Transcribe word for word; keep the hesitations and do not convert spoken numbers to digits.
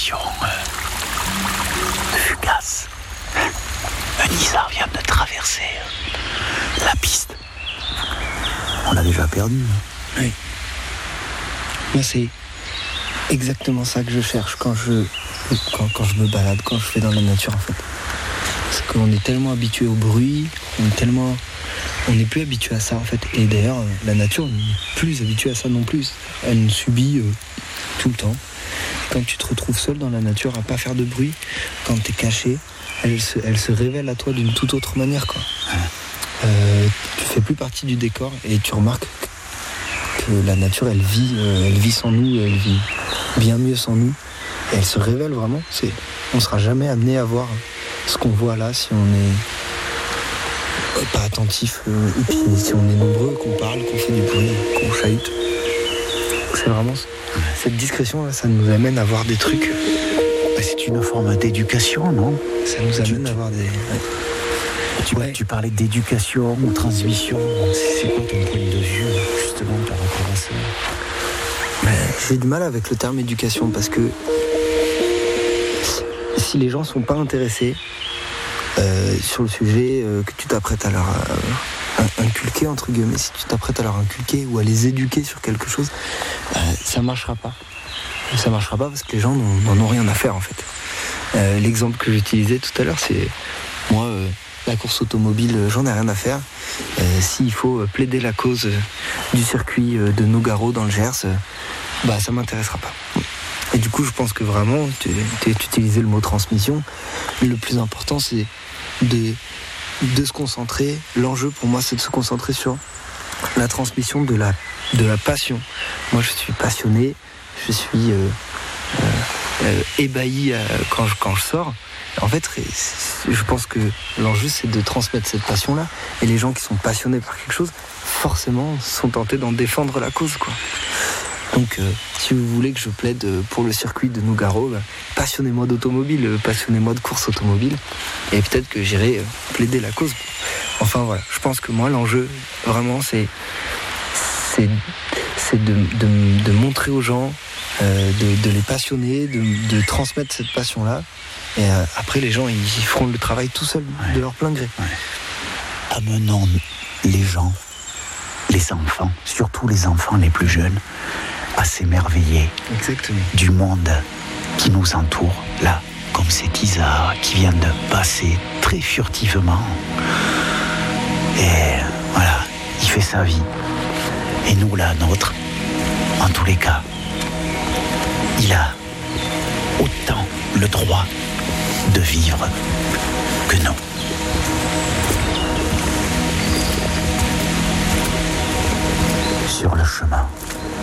sensation euh, fugace. Un isard vient de traverser euh, la piste. On l'a déjà perdu. Oui. Moi, c'est exactement ça que je cherche quand je, quand, quand je me balade, quand je vais dans la nature, en fait. Parce qu'on est tellement habitué au bruit, on est tellement... On n'est plus habitué à ça, en fait. Et d'ailleurs, la nature n'est plus habituée à ça non plus. Elle nous subit euh, tout le temps. Quand tu te retrouves seul dans la nature, à pas faire de bruit, quand tu es caché, elle se, elle se révèle à toi d'une toute autre manière, quoi. Euh, tu fais plus partie du décor et tu remarques que la nature, elle vit, euh, elle vit sans nous, elle vit bien mieux sans nous. Et elle se révèle vraiment. C'est, on sera jamais amené à voir ce qu'on voit là si on est pas attentif, euh, et puis si on est nombreux, qu'on parle, qu'on fait du bruit, qu'on chahute. C'est vraiment cette discrétion là, ça nous amène à voir des trucs. Bah, c'est une forme d'éducation, non? Ça nous amène tu, à voir des. Ouais. Tu, ouais. tu parlais d'éducation ou transmission. C'est quoi ton point de vue justement par rapport à ça? Mais j'ai du mal avec le terme éducation parce que si les gens sont pas intéressés Euh, sur le sujet euh, que tu t'apprêtes à leur euh, inculquer, entre guillemets, si tu t'apprêtes à leur inculquer ou à les éduquer sur quelque chose, euh, ça marchera pas. Ça marchera pas parce que les gens n'en, n'en ont rien à faire, en fait. Euh, l'exemple que j'utilisais tout à l'heure, c'est moi, euh, la course automobile, j'en ai rien à faire. Euh, s'il faut plaider la cause du circuit de Nogaro dans le Gers, euh, bah ça m'intéressera pas. Et du coup, je pense que vraiment, tu as utilisé le mot transmission. Le plus important, c'est de, de se concentrer. L'enjeu, pour moi, c'est de se concentrer sur la transmission de la, de la passion. Moi, je suis passionné. Je suis euh, euh, ébahi euh, quand, je, quand je sors. En fait, je pense que l'enjeu, c'est de transmettre cette passion-là. Et les gens qui sont passionnés par quelque chose, forcément, sont tentés d'en défendre la cause, quoi. Donc, euh, si vous voulez que je plaide pour le circuit de Nogaro, bah, passionnez-moi d'automobile, passionnez-moi de course automobile, et peut-être que j'irai euh, plaider la cause. Enfin voilà, je pense que moi, l'enjeu, vraiment, c'est, c'est, c'est de, de, de montrer aux gens, euh, de, de les passionner, de, de transmettre cette passion-là, et euh, après, les gens, ils, ils feront le travail tout seuls, ouais. de leur plein gré. Ouais. Amenons les gens, les enfants, surtout les enfants les plus jeunes, à s'émerveiller Exactement. du monde qui nous entoure, là, comme cet isard qui vient de passer très furtivement. Et voilà, il fait sa vie. Et nous, la nôtre, en tous les cas, il a autant le droit de vivre que nous. Sur le chemin